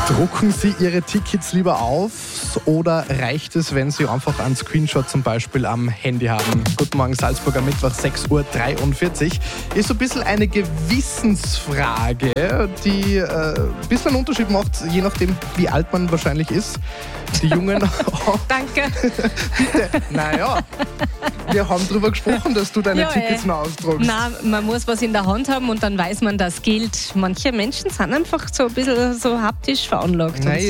Drucken Sie Ihre Tickets lieber auf oder reicht es, wenn Sie einfach einen Screenshot zum Beispiel am Handy haben? Guten Morgen Salzburg am Mittwoch, 6:43 Uhr. Ist so ein bisschen eine Gewissensfrage, die ein bisschen einen Unterschied macht, je nachdem, wie alt man wahrscheinlich ist. Die Jungen... Danke. Bitte, naja, wir haben darüber gesprochen, dass du deine Tickets noch ausdruckst. Nein, man muss was in der Hand haben und dann weiß man, das gilt. Manche Menschen sind einfach so ein bisschen so haptisch veranlagt. Nein,